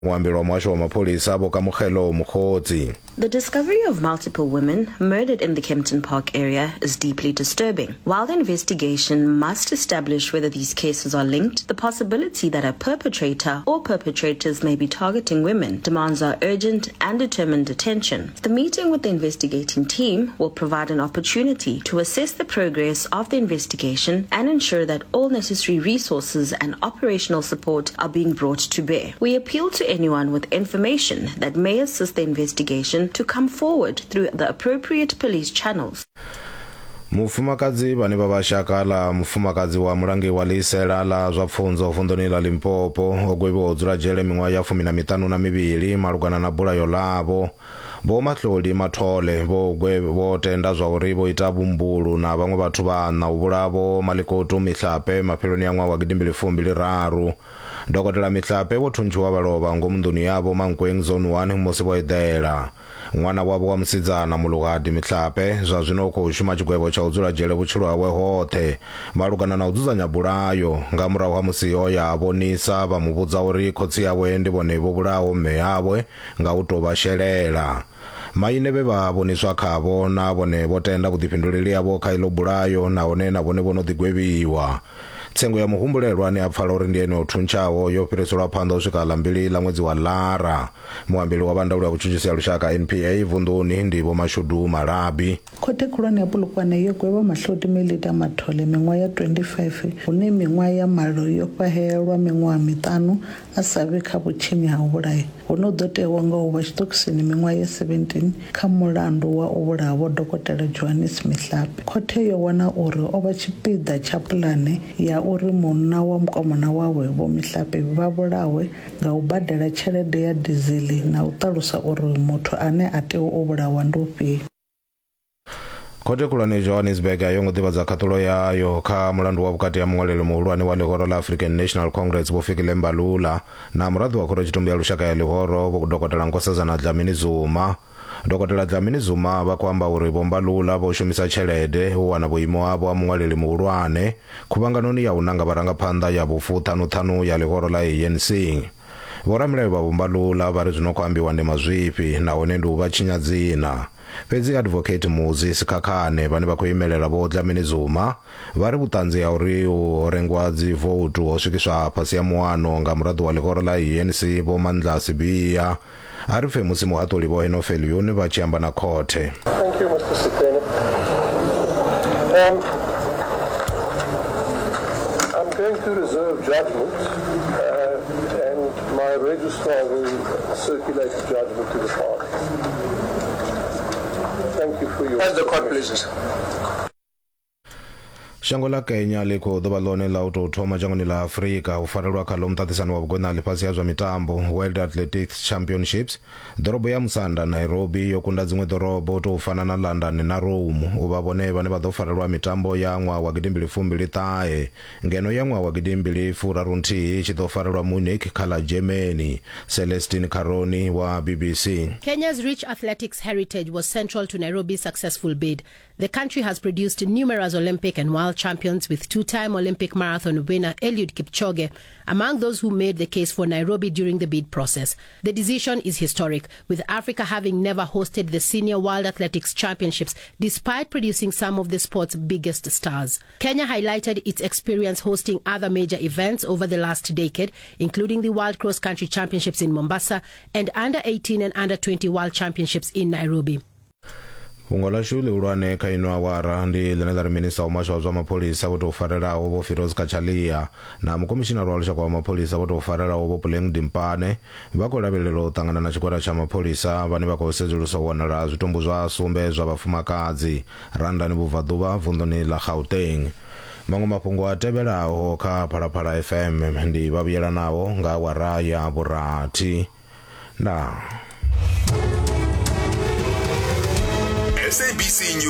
Mwambilo mwasho wa mapolisa bokamugelo Mukhodzi. The discovery of multiple women murdered in the Kempton Park area is deeply disturbing. While the investigation must establish whether these cases are linked, the possibility that a perpetrator or perpetrators may be targeting women demands our urgent and determined attention. The meeting with the investigating team will provide an opportunity to assess the progress of the investigation and ensure that all necessary resources and operational support are being brought to bear. We appeal to anyone with information that may assist the investigation to come forward through the appropriate police channels. Mufumakazi vane vavashakala mufumakazi wa mulangi wa lisela la zwa pfunzo vundoni la Limpopo ogweviwa udzula jele miṅwaha ya 12 malugana na bulayo lavo. Bo matloli mathole bo tenda zwa uri bo ita bumbulu na vhaṅwe vhathu vhana u vhulavo Malikotu Mihlape mapheloni ya ṅwaha wa 2023. Dokotela Mihlape wo thuntshiwa vhalova ngomunduni yavo Mankweng Zone 1 musi vho eḓela. Ṅwana wavho wa musidzana Mulugadi Mihlape zwa zwino khou shuma tshigwevho tsha u dzula jele vhutshilo hawe hoṱhe malugana na u dzudzanya bulayo nga murahu ha musi o ya vhonisa vha muvhudza uri khotsi yawe ndi vhone vho bulaho mme yawe nga u tou vhashelela. Maine vhe vha vhoniswa khavho na vhone vho tenda vhuḓifhinduleli yavho kha iḽo bulayo nahone na vhone vho no ḓigwevhiwa. Tsengo ya muhumbulelwa ane a pfala uri ndi ene o thuntshaho yo fhiriselwa phanḓa u swika ḽa 2 ḽa ṅwedzi wa Lara. Muambeli wa vhandaulo ya vhutshutshisi ya lushaka NPA vunḓuni ndi Vho Mashudu Malabi. Khothe khulwane ya Polokwane yo gwevha Mahloti Melita Mathole miṅwaha ya 25 hune miṅwaha ya malo yo fhahelwa miṅwaha 5 a sa vhe kha vhutshinyi ha u vhulaya. Hono ḓo tewa nga u vha tshiṱokisini miṅwaha ya 17 kha mulandu wa u vhulaha vho Dokotela Johannes Mihlape. Khothe yo wana uri o vha tshipiḓa tsha pulane ya uri munna wa mukomana wawe Vho Mihlape vha vhulawe nga u badela tshelede ya dizili na u ṱalusa uri muthu ane a tea u vhulawa ndi ufhio. Khothe khulwane Johannesburg yo ngo ḓivhadza khaṱulo yayo kha mulandu wa vhukati ha muṅwaleli muhulwane wa ḽihoro la African National Congress Vho Fikile Mbalula na muraḓo wa khoro tshitumbu ya lushaka ya ḽihoro Vho Dokotela Nkosazana Dlamini Zuma. Dokotela Dlamini Zuma vha khou amba uri Vho Mbalula vho shumisa tshelede u wana vhuimo havho ha muṅwaleli muhulwane khuvhanganoni ya u nanga vharangaphanḓa ya vhufuṱhanuṱhanu ya ḽihoro la ANC. Vhoramilayo vha Vho Mbalula vha ri zwino khou ambiwa ndi mazwifhi nahone ndi u vha tshinya dzina. Fhedzi Advocate Moses Khakhane vhane vha khou imelela Vho Dlamini Zuma vha ri vhuṱanzi ha uri u rengwa dzi votu ho swikiswa fhasi ya muwano nga muraḓo wa ḽihoro la ANC Vho Mandla Sibiya. A ri pfe musi muhaṱuli Vho Henofel Yuni vha tshi amba na khothe. Thank you, Mr. Sitene. I'm going to reserve judgment and my registrar will circulate the judgment to the parties. Thank you for your... As the court pleases. Shango la Kenya liko ḓuvha ḽone ḽa u tou thoma dzhangoni ḽa Afrika u farelwa kha ḽo muṱaṱisano wa vhugona ḽifhasi ha zwa mitambo World Athletics Championships. Ḓorobo ya Musanda Nairobi yo kunda dziṅwe ḓorobo tou fana na London na Rome u vha vhone vhane vha ḓo farelwa mitambo ya ṅwaha wa 2029 ngeno ya ṅwaha wa 2031 tshi ḓo farelwa Munich kha ḽa Germany. Celestine Karoni wa BBC. Kenya's rich athletics heritage was central to Nairobi's successful bid. The country has produced numerous Olympic and world champions, with two-time Olympic marathon winner Eliud Kipchoge among those who made the case for Nairobi during the bid process. The decision is historic, with Africa having never hosted the Senior World Athletics Championships despite producing some of the sport's biggest stars. Kenya highlighted its experience hosting other major events over the last decade, including the World Cross Country Championships in Mombasa and Under-18 and Under-20 World Championships in Nairobi. Ungola shule ulwane kha ino awara ndi ḽine ḽa ri minista wa maswa zwa mapholisa vho tou farelaho Vho Firoz Kachalia na mukomishinari wa lushaka wa mapholisa vho tou farelaho Vho Puleng Dimpane vha khou lavhelela u ṱangana na tshigwada tsha mapholisa vhane vha khou sedzulusa u wanala zwitumbu zwa sumbe zwa vhafumakadzi Randani Vhubvaḓuvha vunḓuni ḽa Gauteng. Maṅwe mafhungo a tevhelaho kha Phalaphala FM ndi vhavhuyelanaho nga awara ya vhurathi. SABC News.